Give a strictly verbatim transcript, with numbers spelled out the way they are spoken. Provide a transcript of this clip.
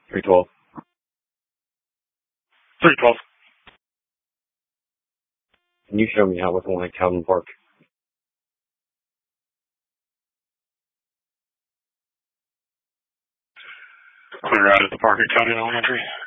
three twelve. three twelve. Can you show me how with one at Calvin Park? Clear out at the park at Cotton Elementary.